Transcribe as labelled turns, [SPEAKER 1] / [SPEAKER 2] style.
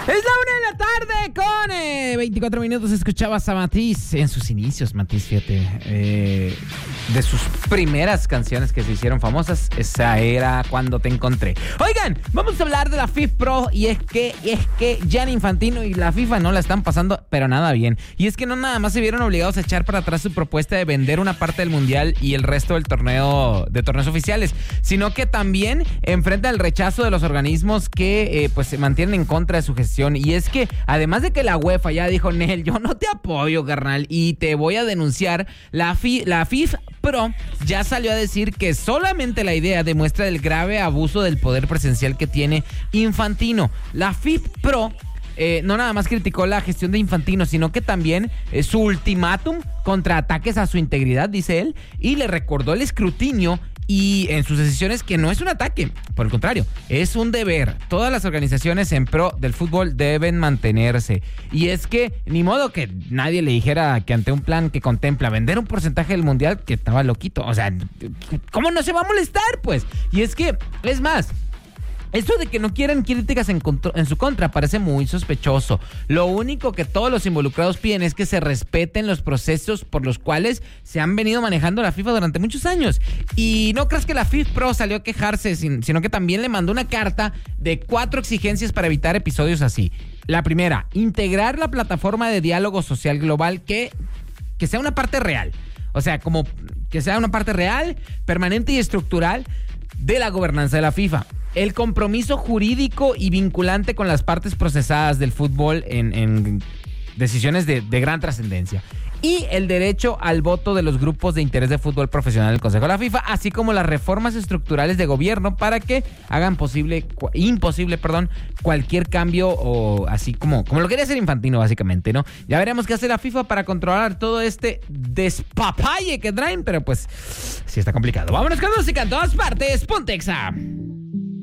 [SPEAKER 1] Es la 1 de la tarde con 24 minutos. Escuchabas a Matiz en sus inicios. Matiz, fíjate, de sus primeras canciones que se hicieron famosas, esa era Cuando Te Encontré. Oigan, vamos a hablar de la FIFA Pro. Y es que Gianni Infantino y la FIFA no la están pasando pero nada bien. Y es que no nada más se vieron obligados a echar para atrás su propuesta de vender una parte del Mundial y el resto del torneo, de torneos oficiales, sino que también enfrenta el rechazo de los organismos que pues se mantienen en contra de su gestión. Y es que además de que la UEFA ya dijo, Nel, yo no te apoyo, carnal, y te voy a denunciar, la FIFA Pro ya salió a decir que solamente la idea demuestra el grave abuso del poder presencial que tiene Infantino. La FIFA Pro no nada más criticó la gestión de Infantino, sino que también su ultimátum contra ataques a su integridad, dice él, y le recordó el escrutinio y en sus decisiones que no es un ataque, por el contrario, es un deber. Todas las organizaciones en pro del fútbol deben mantenerse. Y es que ni modo que nadie le dijera que ante un plan que contempla vender un porcentaje del mundial, que estaba loquito. O sea, ¿cómo no se va a molestar, pues? Y es que, es más, esto de que no quieran críticas en su contra parece muy sospechoso. Lo único que todos los involucrados piden es que se respeten los procesos por los cuales se han venido manejando la FIFA durante muchos años. Y no creas que la FIFA Pro salió a quejarse, sino que también le mandó una carta de 4 exigencias para evitar episodios así. La primera, integrar la plataforma de diálogo social global que sea una parte real. O sea, como que sea una parte real, permanente y estructural de la gobernanza de la FIFA. El compromiso jurídico y vinculante con las partes procesadas del fútbol en decisiones de gran trascendencia. Y el derecho al voto de los grupos de interés de fútbol profesional del Consejo de la FIFA, así como las reformas estructurales de gobierno para que hagan imposible cualquier cambio, o así como lo quería hacer Infantino, básicamente, ¿no? Ya veremos qué hace la FIFA para controlar todo este despapalle que traen, pero pues sí está complicado. Vámonos con música en todas partes. Ponte Exa.